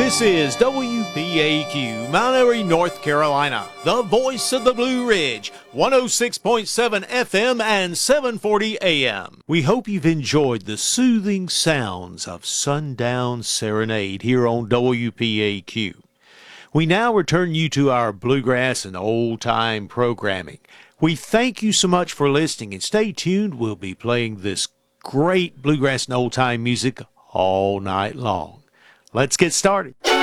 This is WPAQ, Mount Airy, North Carolina, the voice of the Blue Ridge, 106.7 FM and 740 AM. We hope you've enjoyed the soothing sounds of Sundown Serenade here on WPAQ. We now return you to our bluegrass and old-time programming. We thank you so much for listening, and stay tuned. We'll be playing this great bluegrass and old-time music all night long. Let's get started.